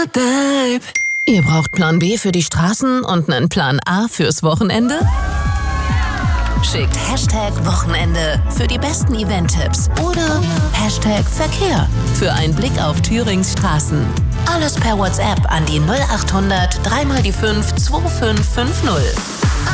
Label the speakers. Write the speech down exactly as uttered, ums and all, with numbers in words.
Speaker 1: Babe. Ihr braucht Plan B für die Straßen und einen Plan A fürs Wochenende? Schickt Hashtag Wochenende für die besten Event-Tipps oder Hashtag Verkehr für einen Blick auf Thürings Straßen. Alles per WhatsApp an die null acht hundert drei mal die fünf zwei fünf fünf null.